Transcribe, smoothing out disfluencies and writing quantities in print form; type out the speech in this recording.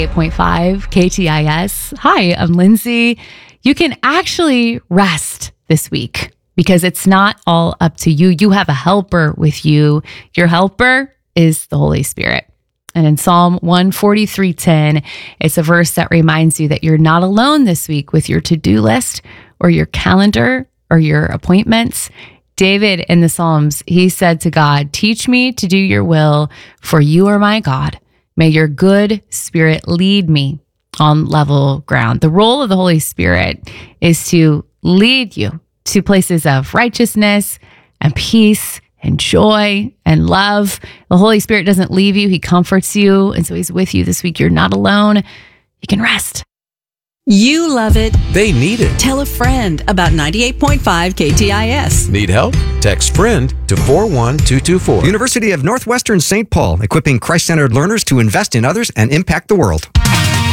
98.5 KTIS. Hi, I'm Lindsay. You can actually rest this week because it's not all up to you. You have a helper with you. Your helper is the Holy Spirit. And in Psalm 143:10, it's a verse that reminds you that you're not alone this week with your to-do list or your calendar or your appointments. David in the Psalms, he said to God, "Teach me to do your will, for you are my God. May your good spirit lead me on level ground." The role of the Holy Spirit is to lead you to places of righteousness and peace and joy and love. The Holy Spirit doesn't leave you. He comforts you. And so he's with you this week. You're not alone. You can rest. You love it. They need it. Tell a friend about 98.5 KTIS. Need help? Text FRIEND to 41224. University of Northwestern St. Paul, equipping Christ-centered learners to invest in others and impact the world.